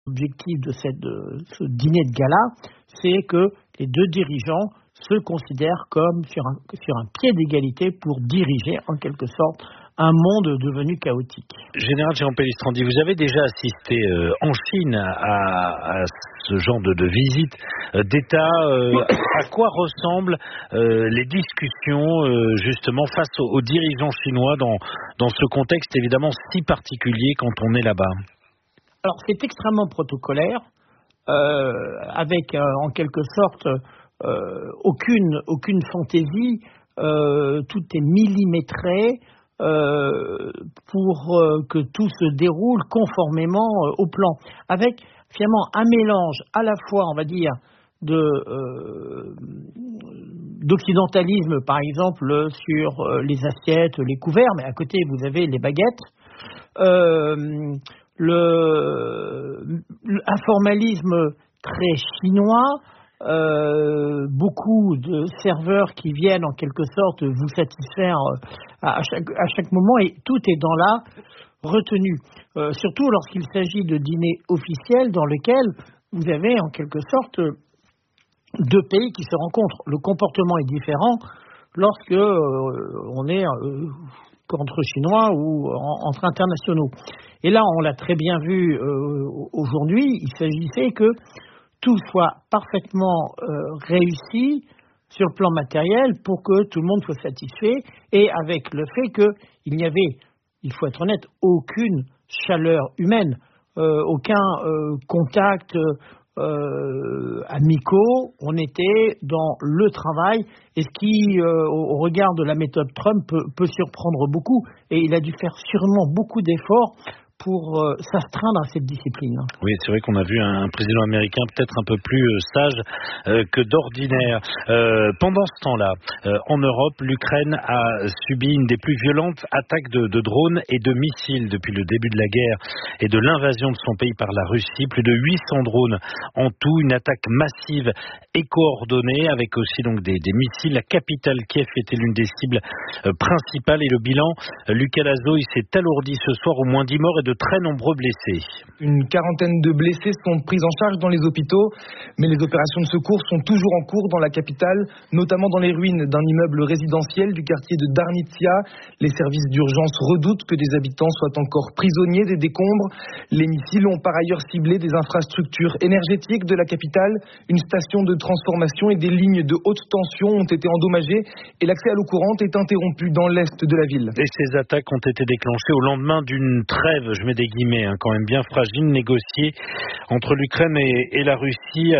L'objectif de ce dîner de gala, c'est que les deux dirigeants se considèrent comme sur un pied d'égalité pour diriger en quelque sorte un monde devenu chaotique. Général Jérôme Pellistrandi, vous avez déjà assisté en Chine à ce genre de visite d'État. À quoi ressemblent les discussions justement face aux dirigeants chinois dans ce contexte évidemment si particulier quand on est là-bas? Alors c'est extrêmement protocolaire, avec en quelque sorte aucune fantaisie, tout est millimétré pour que tout se déroule conformément au plan, avec finalement un mélange à la fois, on va dire, d'occidentalisme, par exemple sur les assiettes, les couverts, mais à côté vous avez les baguettes. Un formalisme très chinois, beaucoup de serveurs qui viennent en quelque sorte vous satisfaire à chaque moment, et tout est dans la retenue, surtout lorsqu'il s'agit de dîners officiels dans lesquels vous avez en quelque sorte deux pays qui se rencontrent. Le comportement est différent lorsque on est entre Chinois ou entre internationaux. Et là, on l'a très bien vu aujourd'hui, il s'agissait que tout soit parfaitement réussi sur le plan matériel pour que tout le monde soit satisfait, et avec le fait qu'il n'y avait, il faut être honnête, aucune chaleur humaine, aucun contact amicaux, on était dans le travail, et ce qui, au regard de la méthode Trump, peut surprendre beaucoup, et il a dû faire sûrement beaucoup d'efforts pour s'astreindre à cette discipline. Oui, c'est vrai qu'on a vu un président américain peut-être un peu plus sage que d'ordinaire. Pendant ce temps-là, en Europe, l'Ukraine a subi une des plus violentes attaques de drones et de missiles depuis le début de la guerre et de l'invasion de son pays par la Russie. Plus de 800 drones en tout, une attaque massive et coordonnée avec aussi donc des missiles. La capitale Kiev était l'une des cibles principales, et le bilan, Lucas Lazo, il s'est alourdi ce soir, au moins 10 morts et de très nombreux blessés. Une quarantaine de blessés sont pris en charge dans les hôpitaux, mais les opérations de secours sont toujours en cours dans la capitale, notamment dans les ruines d'un immeuble résidentiel du quartier de Darnitsia. Les services d'urgence redoutent que des habitants soient encore prisonniers des décombres. Les missiles ont par ailleurs ciblé des infrastructures énergétiques de la capitale. Une station de transformation et des lignes de haute tension ont été endommagées, et l'accès à l'eau courante est interrompu dans l'est de la ville. Et ces attaques ont été déclenchées au lendemain d'une trêve, je mets des guillemets, quand même bien fragile, négociée entre l'Ukraine et la Russie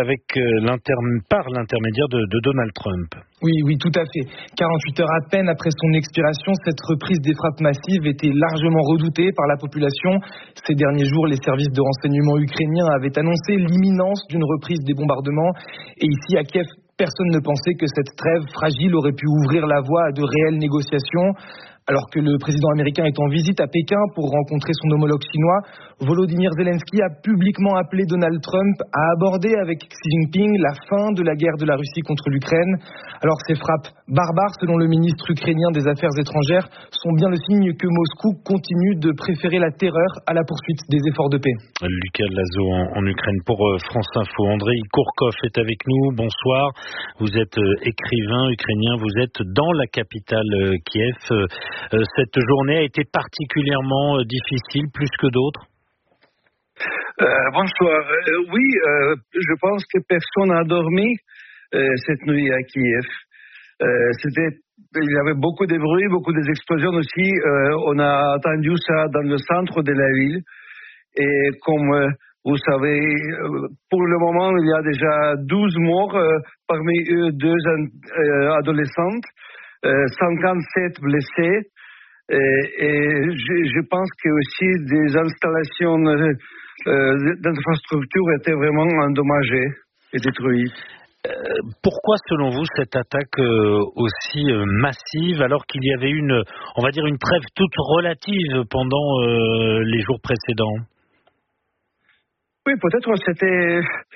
par l'intermédiaire de Donald Trump. Oui, tout à fait. 48 heures à peine après son expiration, cette reprise des frappes massives était largement redoutée par la population. Ces derniers jours, les services de renseignement ukrainiens avaient annoncé l'imminence d'une reprise des bombardements. Et ici, à Kiev, personne ne pensait que cette trêve fragile aurait pu ouvrir la voie à de réelles négociations. Alors que le président américain est en visite à Pékin pour rencontrer son homologue chinois, Volodymyr Zelensky a publiquement appelé Donald Trump à aborder avec Xi Jinping la fin de la guerre de la Russie contre l'Ukraine. Alors ces frappes barbares, selon le ministre ukrainien des Affaires étrangères, sont bien le signe que Moscou continue de préférer la terreur à la poursuite des efforts de paix. Lucas Lazo en Ukraine pour France Info. Andrei Kourkov est avec nous. Bonsoir. Vous êtes écrivain ukrainien. Vous êtes dans la capitale Kiev. Cette journée a été particulièrement difficile, plus que d'autres? Bonsoir. Oui, je pense que personne n'a dormi cette nuit à Kiev. Il y avait beaucoup de bruit, beaucoup d'explosions aussi. On a entendu ça dans le centre de la ville. Et comme vous savez, pour le moment, il y a déjà 12 morts, parmi eux 2 adolescentes, 57 blessés. Et je pense que aussi des installations d'infrastructures étaient vraiment endommagées et détruites. Pourquoi, selon vous, cette attaque aussi massive, alors qu'il y avait une trêve toute relative pendant les jours précédents? Oui, peut-être c'était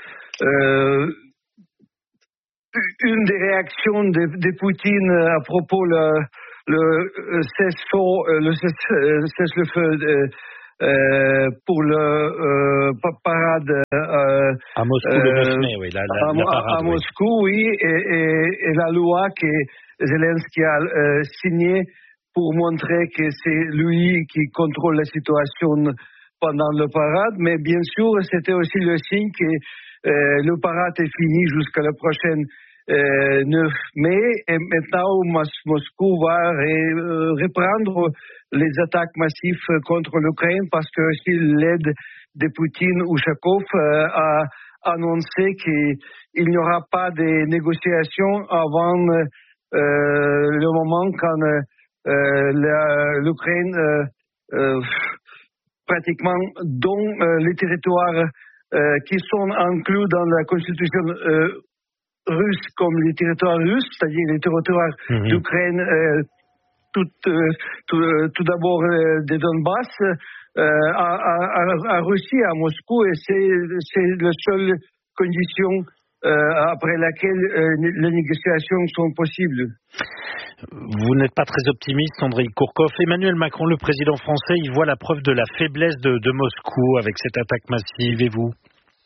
une des réactions de Poutine à propos le cessez-le-feu pour le parade à Moscou le 9 mai, oui, la parade, à Moscou, oui, et la loi que Zelensky a signée pour montrer que c'est lui qui contrôle la situation pendant le parade, mais bien sûr, c'était aussi le signe que le parade est fini jusqu'à la prochaine 9 mai, et maintenant Moscou va reprendre les attaques massives contre l'Ukraine parce que aussi l'aide de Poutine, Ushakov, a annoncé qu'il n'y aura pas de négociations avant le moment quand l'Ukraine pratiquement dont les territoires qui sont inclus dans la constitution russe comme les territoires russes, c'est-à-dire les territoires d'Ukraine, tout d'abord des Donbass, à Russie, à Moscou, et c'est la seule condition après laquelle les négociations sont possibles. Vous n'êtes pas très optimiste, Andreï Kourkov. Emmanuel Macron, le président français, il voit la preuve de la faiblesse de Moscou avec cette attaque massive, et vous?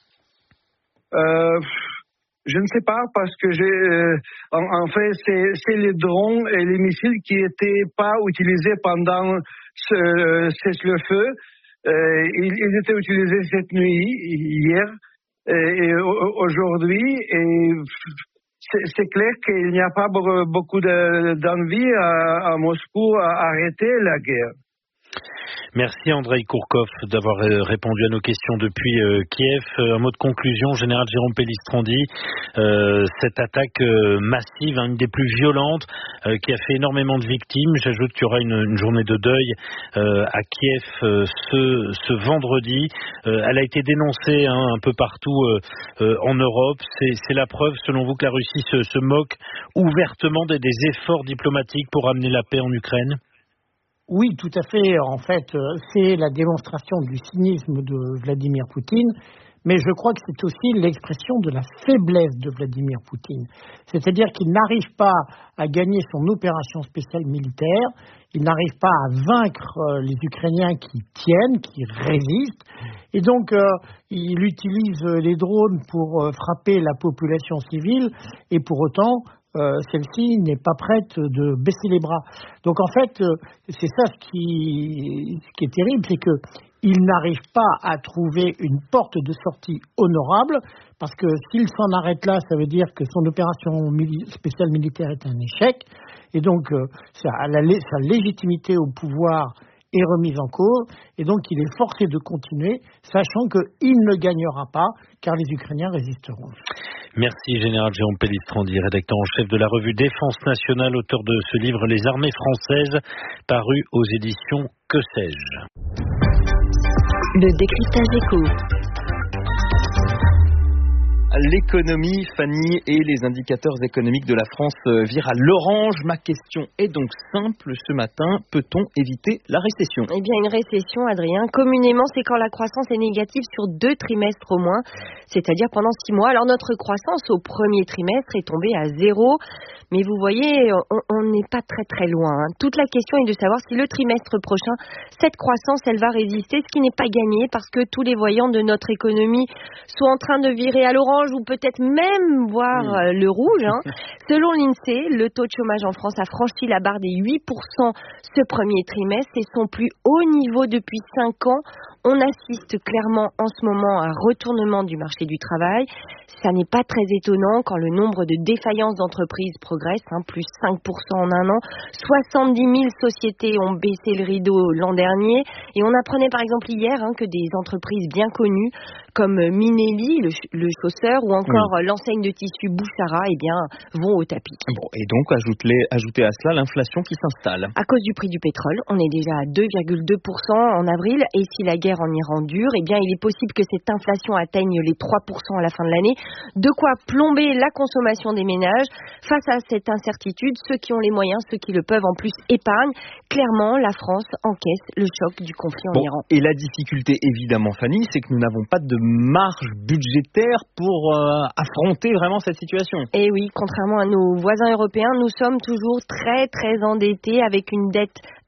Je ne sais pas, parce que en fait, c'est les drones et les missiles qui n'étaient pas utilisés pendant ce cessez-le-feu. Ils étaient utilisés cette nuit, hier et aujourd'hui. Et c'est clair qu'il n'y a pas beaucoup d'envie à Moscou à arrêter la guerre. Merci Andreï Kourkov d'avoir répondu à nos questions depuis Kiev. Un mot de conclusion, général Jérôme Pellistrandi, cette attaque massive, une des plus violentes, qui a fait énormément de victimes. J'ajoute qu'il y aura une journée de deuil à Kiev ce vendredi. Elle a été dénoncée un peu partout en Europe. C'est la preuve, selon vous, que la Russie se moque ouvertement des efforts diplomatiques pour amener la paix en Ukraine? Oui, tout à fait. En fait, c'est la démonstration du cynisme de Vladimir Poutine, mais je crois que c'est aussi l'expression de la faiblesse de Vladimir Poutine. C'est-à-dire qu'il n'arrive pas à gagner son opération spéciale militaire, il n'arrive pas à vaincre les Ukrainiens qui tiennent, qui résistent, et donc il utilise les drones pour frapper la population civile, et pour autant, celle-ci n'est pas prête de baisser les bras. Donc en fait, c'est ça ce qui est terrible, c'est que il n'arrive pas à trouver une porte de sortie honorable, parce que s'il s'en arrête là, ça veut dire que son opération spéciale militaire est un échec, et donc sa légitimité au pouvoir est remise en cause, et donc il est forcé de continuer, sachant qu'il ne gagnera pas, car les Ukrainiens résisteront. Merci Général Jérôme Pellistrandi, rédacteur en chef de la revue Défense Nationale, auteur de ce livre Les armées françaises, paru aux éditions Que sais-je. Le décryptage éco. L'économie, Fanny, et les indicateurs économiques de la France virent à l'orange. Ma question est donc simple ce matin. Peut-on éviter la récession? Eh bien, une récession, Adrien, communément, c'est quand la croissance est négative sur 2 trimestres au moins, c'est-à-dire pendant 6 mois. Alors, notre croissance au premier trimestre est tombée à 0. Mais vous voyez, on n'est pas très très loin. Toute la question est de savoir si le trimestre prochain, cette croissance, elle va résister, ce qui n'est pas gagné parce que tous les voyants de notre économie sont en train de virer à l'orange ou peut-être même voir le rouge. Selon l'INSEE, le taux de chômage en France a franchi la barre des 8% ce premier trimestre. C'est son plus haut niveau depuis 5 ans. On assiste clairement en ce moment à un retournement du marché du travail. Ça n'est pas très étonnant quand le nombre de défaillances d'entreprises progresse, plus 5% en un an. 70 000 sociétés ont baissé le rideau l'an dernier. Et on apprenait par exemple hier que des entreprises bien connues comme Minelli, le chausseur, ou encore l'enseigne de tissu Bouchara, vont au tapis. Bon, et donc, ajoutez à cela l'inflation qui s'installe. À cause du prix du pétrole, on est déjà à 2,2% en avril. Et si la guerre en Iran dure, il est possible que cette inflation atteigne les 3% à la fin de l'année. De quoi plomber la consommation des ménages. Face à cette incertitude, ceux qui ont les moyens, ceux qui le peuvent en plus épargnent. Clairement, la France encaisse le choc du conflit en Iran. Et la difficulté, évidemment, Fanny, c'est que nous n'avons pas de marge budgétaire pour affronter vraiment cette situation. Et oui, contrairement à nos voisins européens, nous sommes toujours très très endettés avec une dette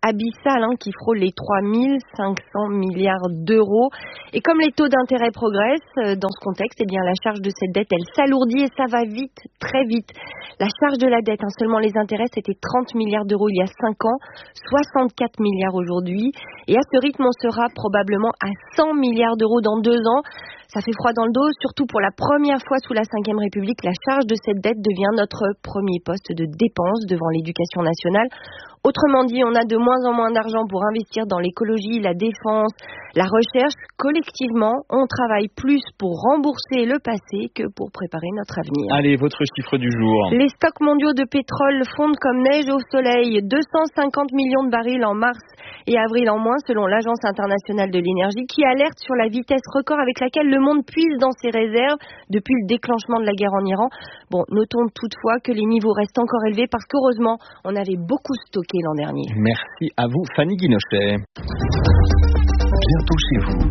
abyssale qui frôle les 3500 milliards d'euros. Et comme les taux d'intérêt progressent dans ce contexte, eh bien la charge de cette dette, elle s'alourdit et ça va vite, très vite. La charge de la dette, seulement les intérêts, c'était 30 milliards d'euros il y a 5 ans, 64 milliards aujourd'hui. Et à ce rythme, on sera probablement à 100 milliards d'euros dans 2 ans. Ça fait froid dans le dos, surtout pour la première fois sous la Ve République, la charge de cette dette devient notre premier poste de dépense devant l'éducation nationale. Autrement dit, on a de moins en moins d'argent pour investir dans l'écologie, la défense, la recherche. Collectivement, on travaille plus pour rembourser le passé que pour préparer notre avenir. Allez, votre chiffre du jour. Les stocks mondiaux de pétrole fondent comme neige au soleil. 250 millions de barils en mars et avril en moins, selon l'Agence internationale de l'énergie, qui alerte sur la vitesse record avec laquelle le monde puise dans ses réserves depuis le déclenchement de la guerre en Iran. Bon, notons toutefois que les niveaux restent encore élevés parce qu'heureusement, on avait beaucoup stocké l'an dernier. Merci à vous, Fanny Guinochet. Bientôt chez vous.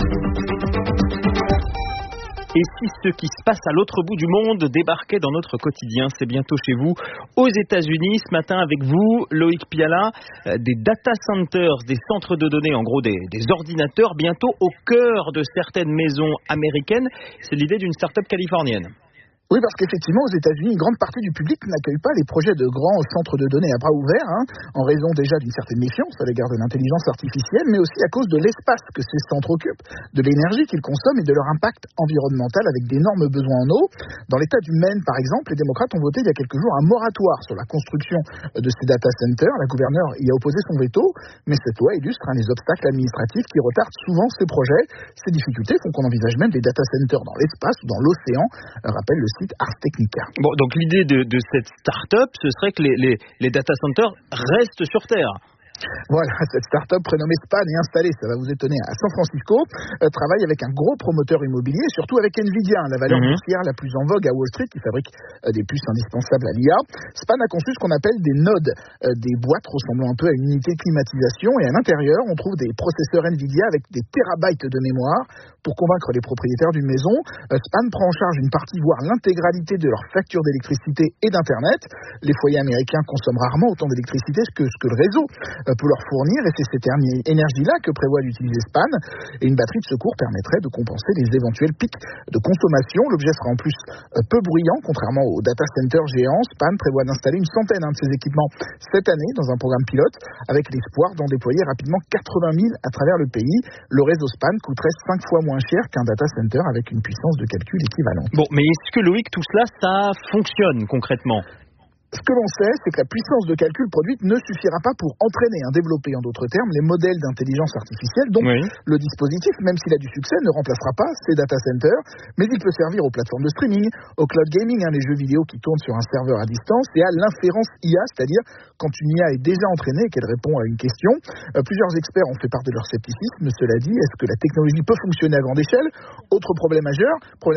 Et si ce qui se passe à l'autre bout du monde débarquait dans notre quotidien, c'est bientôt chez vous, aux États-Unis. Ce matin avec vous, Loïc Piala, des data centers, des centres de données, en gros des ordinateurs, bientôt au cœur de certaines maisons américaines. C'est l'idée d'une start-up californienne. Oui, parce qu'effectivement, aux États-Unis, une grande partie du public n'accueille pas les projets de grands centres de données à bras ouverts, en raison déjà d'une certaine méfiance à l'égard de l'intelligence artificielle, mais aussi à cause de l'espace que ces centres occupent, de l'énergie qu'ils consomment et de leur impact environnemental avec d'énormes besoins en eau. Dans l'État du Maine, par exemple, les démocrates ont voté il y a quelques jours un moratoire sur la construction de ces data centers. La gouverneure y a opposé son veto, mais cette loi illustre les obstacles administratifs qui retardent souvent ces projets. Ces difficultés font qu'on envisage même des data centers dans l'espace ou dans l'océan, rappelle le site Ars Technica. Bon, donc l'idée de cette start-up, ce serait que les data centers restent sur Terre. Voilà, cette start-up prénommée Span est installée, ça va vous étonner, à San Francisco, travaille avec un gros promoteur immobilier, surtout avec Nvidia, la valeur boursière la plus en vogue à Wall Street, qui fabrique des puces indispensables à l'IA. Span a conçu ce qu'on appelle des nodes, des boîtes ressemblant un peu à une unité de climatisation, et à l'intérieur, on trouve des processeurs Nvidia avec des terabytes de mémoire. Pour convaincre les propriétaires d'une maison, Span prend en charge une partie, voire l'intégralité de leur facture d'électricité et d'Internet. Les foyers américains consomment rarement autant d'électricité que le réseau peut leur fournir, et c'est cette énergie-là que prévoit d'utiliser Span, et une batterie de secours permettrait de compenser les éventuels pics de consommation. L'objet sera en plus peu bruyant, contrairement aux data centers géants. Span prévoit d'installer une centaine de ces équipements cette année dans un programme pilote, avec l'espoir d'en déployer rapidement 80 000 à travers le pays. Le réseau Span coûterait 5 fois moins cher qu'un data center avec une puissance de calcul équivalente. Bon, mais est-ce que Loïc, tout cela, ça fonctionne concrètement ? Ce que l'on sait, c'est que la puissance de calcul produite ne suffira pas pour entraîner, développer en d'autres termes, les modèles d'intelligence artificielle. Donc, le dispositif, même s'il a du succès, ne remplacera pas ces data centers, mais il peut servir aux plateformes de streaming, au cloud gaming, les jeux vidéo qui tournent sur un serveur à distance, et à l'inférence IA, c'est-à-dire quand une IA est déjà entraînée et qu'elle répond à une question. Plusieurs experts ont fait part de leur scepticisme. Cela dit, est-ce que la technologie peut fonctionner à grande échelle ? Autre problème majeur,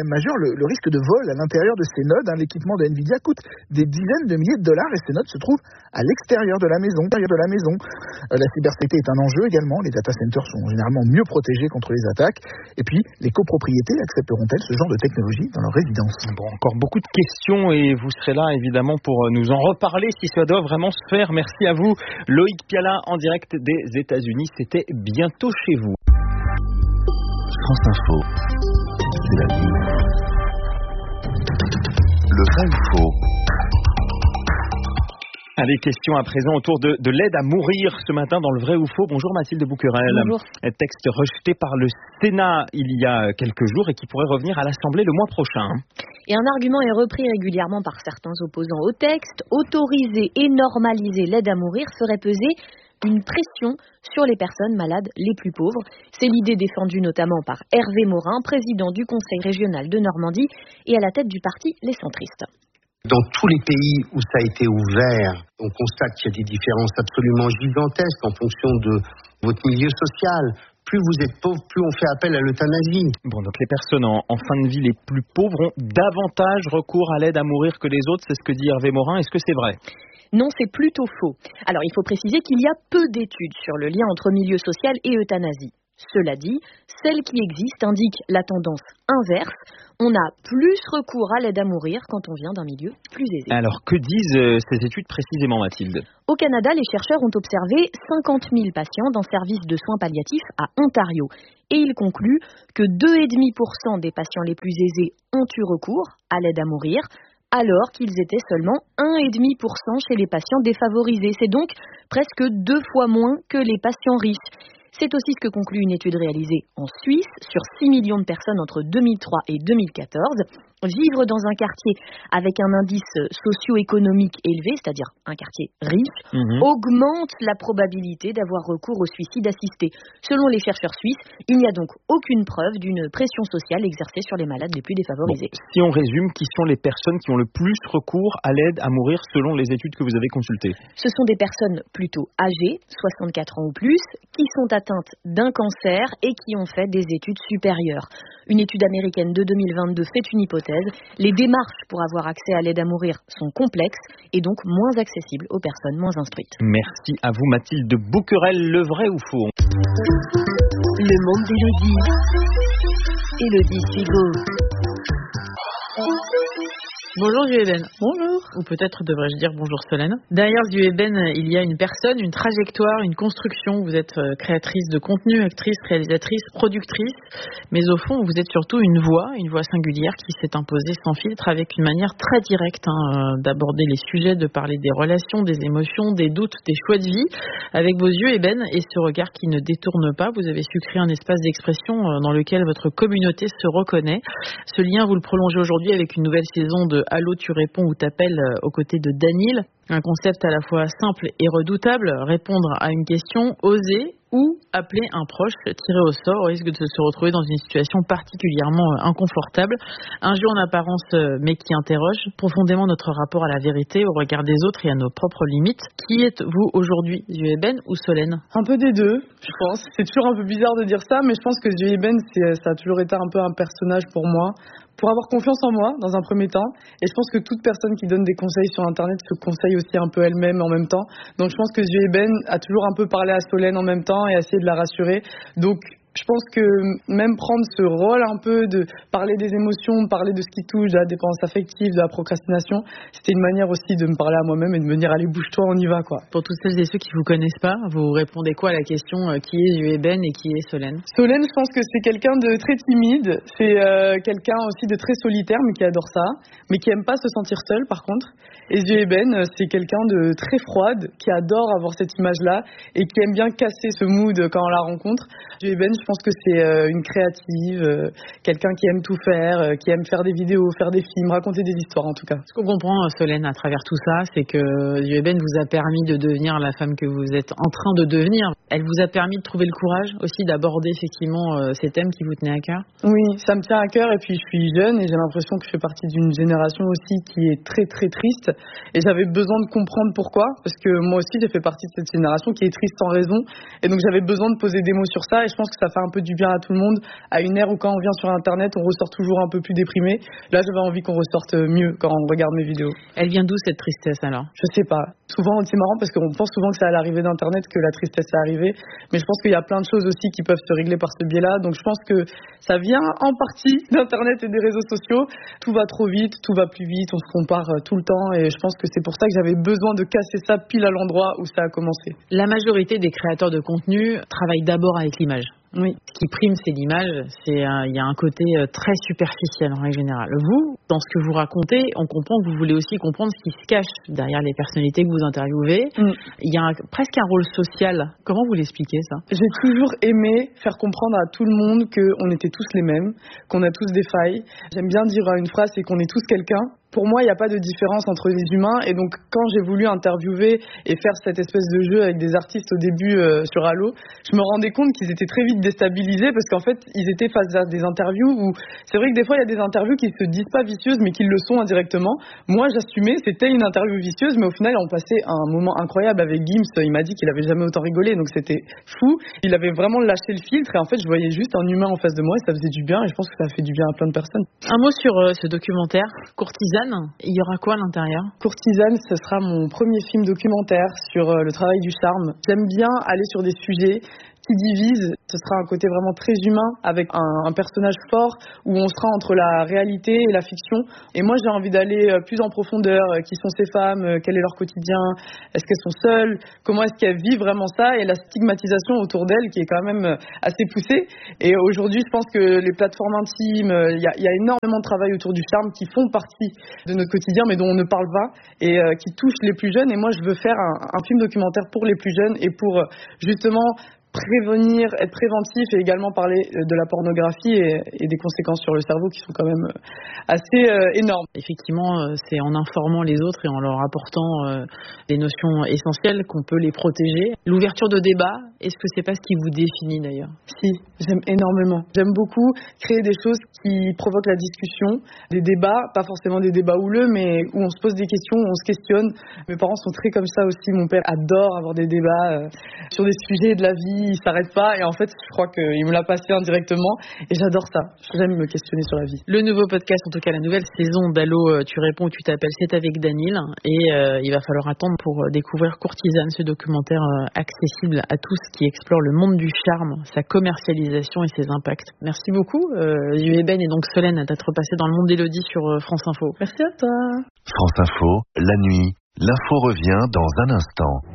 le risque de vol à l'intérieur de ces nodes. L'équipement de Nvidia coûte des dizaines de milliers de dollars et ces nodes se trouvent à l'extérieur de la maison. La cybersécurité est un enjeu également. Les data centers sont généralement mieux protégés contre les attaques. Et puis, les copropriétés accepteront-elles ce genre de technologie dans leur résidence ? Bon, encore beaucoup de questions et vous serez là évidemment pour nous en reparler si ça doit vraiment se faire. Merci à vous, Loïc Piala, en direct des États-Unis. C'était bientôt chez vous. France Info, c'est la vie. Le vrai ou faux ? Allez, question à présent autour de l'aide à mourir ce matin dans le vrai ou faux. Bonjour Mathilde Bouquerel. Bonjour. Un texte rejeté par le Sénat il y a quelques jours et qui pourrait revenir à l'Assemblée le mois prochain. Et un argument est repris régulièrement par certains opposants au texte. Autoriser et normaliser l'aide à mourir ferait peser une pression sur les personnes malades les plus pauvres. C'est l'idée défendue notamment par Hervé Morin, président du Conseil régional de Normandie et à la tête du parti Les Centristes. Dans tous les pays où ça a été ouvert, on constate qu'il y a des différences absolument gigantesques en fonction de votre milieu social. Plus vous êtes pauvre, plus on fait appel à l'euthanasie. Bon, donc les personnes en fin de vie les plus pauvres ont davantage recours à l'aide à mourir que les autres, c'est ce que dit Hervé Morin. Est-ce que c'est vrai ? Non, c'est plutôt faux. Alors, il faut préciser qu'il y a peu d'études sur le lien entre milieu social et euthanasie. Cela dit, celles qui existent indiquent la tendance inverse. On a plus recours à l'aide à mourir quand on vient d'un milieu plus aisé. Alors, que disent ces études précisément, Mathilde ? Au Canada, les chercheurs ont observé 50 000 patients dans services de soins palliatifs à Ontario. Et ils concluent que 2,5% des patients les plus aisés ont eu recours à l'aide à mourir, alors qu'ils étaient seulement 1,5% chez les patients défavorisés. C'est donc presque 2 fois moins que les patients riches. C'est aussi ce que conclut une étude réalisée en Suisse sur 6 millions de personnes entre 2003 et 2014. Vivre dans un quartier avec un indice socio-économique élevé, c'est-à-dire un quartier riche, augmente la probabilité d'avoir recours au suicide assisté. Selon les chercheurs suisses, il n'y a donc aucune preuve d'une pression sociale exercée sur les malades les plus défavorisés. Bon, si on résume, qui sont les personnes qui ont le plus recours à l'aide à mourir selon les études que vous avez consultées ? Ce sont des personnes plutôt âgées, 64 ans ou plus, qui sont atteintes d'un cancer et qui ont fait des études supérieures. Une étude américaine de 2022 fait une hypothèse. Les démarches pour avoir accès à l'aide à mourir sont complexes et donc moins accessibles aux personnes moins instruites. Merci à vous Mathilde Bouquerel. Le vrai ou faux ? Le monde d'Élodie. Élodie Sigaud. Bonjour Zueben. Bonjour. Ou peut-être devrais-je dire bonjour Solène. Derrière Zueben, il y a une personne, une trajectoire, une construction. Vous êtes créatrice de contenu, actrice, réalisatrice, productrice. Mais au fond, vous êtes surtout une voix singulière qui s'est imposée sans filtre avec une manière très directe d'aborder les sujets, de parler des relations, des émotions, des doutes, des choix de vie. Avec vos yeux, Eben, et ce regard qui ne détourne pas, vous avez su créer un espace d'expression dans lequel votre communauté se reconnaît. Ce lien, vous le prolongez aujourd'hui avec une nouvelle saison de Allô, tu réponds ou t'appelles aux côtés de Daniel. Un concept à la fois simple et redoutable, répondre à une question, oser ou appeler un proche tiré au sort au risque de se retrouver dans une situation particulièrement inconfortable. Un jeu en apparence mais qui interroge profondément notre rapport à la vérité, au regard des autres et à nos propres limites. Qui êtes-vous aujourd'hui, Zueben ou Solène ? Un peu des deux, je pense. C'est toujours un peu bizarre de dire ça, mais je pense que Zueben, ça a toujours été un peu un personnage pour moi. Pour avoir confiance en moi, dans un premier temps. Et je pense que toute personne qui donne des conseils sur Internet se conseille aussi un peu elle-même en même temps. Donc je pense que Zueben a toujours un peu parlé à Solène en même temps et essayé de la rassurer. Donc je pense que même prendre ce rôle un peu de parler des émotions, parler de ce qui touche, de la dépendance affective, de la procrastination, c'était une manière aussi de me parler à moi-même et de me dire allez bouge-toi, on y va quoi. Pour toutes celles et ceux qui vous connaissent pas, vous répondez quoi à la question qui est Zueben et qui est Solène ? Solène, je pense que c'est quelqu'un de très timide, c'est quelqu'un aussi de très solitaire mais qui adore ça, mais qui aime pas se sentir seul par contre. Et Zueben, c'est quelqu'un de très froide, qui adore avoir cette image-là et qui aime bien casser ce mood quand on la rencontre. Zueben, je pense que c'est une créative, quelqu'un qui aime tout faire, qui aime faire des vidéos, faire des films, raconter des histoires en tout cas. Ce qu'on comprend, Solène, à travers tout ça, c'est que Zueben vous a permis de devenir la femme que vous êtes en train de devenir. Elle vous a permis de trouver le courage aussi d'aborder effectivement ces thèmes qui vous tenaient à cœur ? Oui, ça me tient à cœur et puis je suis jeune et j'ai l'impression que je fais partie d'une génération aussi qui est très très triste et j'avais besoin de comprendre pourquoi parce que moi aussi j'ai fait partie de cette génération qui est triste sans raison et donc j'avais besoin de poser des mots sur ça et je pense que ça fait un peu du bien à tout le monde à une ère où quand on vient sur Internet on ressort toujours un peu plus déprimé. Là j'avais envie qu'on ressorte mieux quand on regarde mes vidéos. Elle vient d'où cette tristesse alors ? Je sais pas. Souvent c'est marrant parce qu'on pense souvent que c'est à l'arrivée d'Internet que la tristesse est arrivée mais je pense qu'il y a plein de choses aussi qui peuvent se régler par ce biais-là donc je pense que ça vient en partie d'Internet et des réseaux sociaux. Tout va trop vite, tout va plus vite, on se compare tout le temps et je pense que c'est pour ça que j'avais besoin de casser ça pile à l'endroit où ça a commencé. La majorité des créateurs de contenu travaillent d'abord avec l'image. Oui. Ce qui prime, c'est l'image. Il y a un côté très superficiel en règle générale. Vous, dans ce que vous racontez, on comprend que vous voulez aussi comprendre ce qui se cache derrière les personnalités que vous interviewez. Il y a presque un rôle social. Comment vous l'expliquez ça ? J'ai toujours aimé faire comprendre à tout le monde qu'on était tous les mêmes, qu'on a tous des failles. J'aime bien dire une phrase, c'est qu'on est tous quelqu'un. Pour moi, il n'y a pas de différence entre les humains et donc quand j'ai voulu interviewer et faire cette espèce de jeu avec des artistes au début sur Allo, je me rendais compte qu'ils étaient très vite déstabilisés parce qu'en fait, ils étaient face à des interviews où c'est vrai que des fois, il y a des interviews qui se disent pas vicieuses mais qui le sont indirectement. Moi, j'assumais, c'était une interview vicieuse mais au final, on passait un moment incroyable avec Gims. Il m'a dit qu'il avait jamais autant rigolé donc c'était fou. Il avait vraiment lâché le filtre et en fait, je voyais juste un humain en face de moi et ça faisait du bien et je pense que ça a fait du bien à plein de personnes. Un mot sur ce documentaire, Courtisane. Il y aura quoi à l'intérieur ? Courtisane, ce sera mon premier film documentaire sur le travail du charme. J'aime bien aller sur des sujets qui divise. Ce sera un côté vraiment très humain avec un personnage fort où on sera entre la réalité et la fiction. Et moi, j'ai envie d'aller plus en profondeur. Qui sont ces femmes? Quel est leur quotidien? Est-ce qu'elles sont seules? Comment est-ce qu'elles vivent vraiment ça? Et la stigmatisation autour d'elles qui est quand même assez poussée. Et aujourd'hui, je pense que les plateformes intimes, il y a énormément de travail autour du charme qui font partie de notre quotidien, mais dont on ne parle pas et qui touchent les plus jeunes. Et moi, je veux faire un film documentaire pour les plus jeunes et pour justement prévenir, être préventif et également parler de la pornographie et des conséquences sur le cerveau qui sont quand même assez énormes. Effectivement, c'est en informant les autres et en leur apportant des notions essentielles qu'on peut les protéger. L'ouverture de débat, est-ce que c'est pas ce qui vous définit d'ailleurs? Si, j'aime énormément. J'aime beaucoup créer des choses qui provoquent la discussion, des débats, pas forcément des débats houleux, mais où on se pose des questions, où on se questionne. Mes parents sont très comme ça aussi. Mon père adore avoir des débats sur des sujets de la vie. Il s'arrête pas et en fait je crois qu'il me l'a passé indirectement et j'adore ça, j'aime me questionner sur la vie. Le nouveau podcast, en tout cas la nouvelle saison d'Allo tu réponds ou tu t'appelles, c'est avec Daniel et il va falloir attendre pour découvrir Courtisane, ce documentaire accessible à tous qui explore le monde du charme, sa commercialisation et ses impacts. Merci beaucoup Eben et donc Solène d'être passée dans le monde d'Élodie sur France Info. Merci à toi. France Info, la nuit, l'info revient dans un instant.